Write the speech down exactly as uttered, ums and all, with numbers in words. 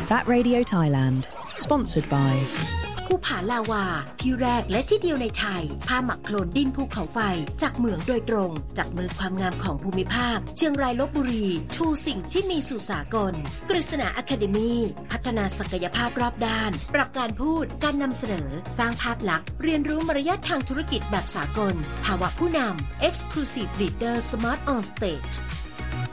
That Radio Thailand Sponsored by ภูผาลาวาที่แรกและที่เดียวในไทยผ้าหมักโคลนดินภูเขาไฟจากเหมืองโดยตรงจับมือความงามของภูมิภาคเชียงรายลพบุรีชูสิ่งที่มีสู่สากลกฤษณาอะคาเดมี่พัฒนาศักยภาพรอบด้านปรับการพูดการนำเสนอสร้างภาพลักษณ์เรียนรู้มารยาททางธุรกิจแบบสากลภาวะผู้นำ Exclusive Leader Smart on Stage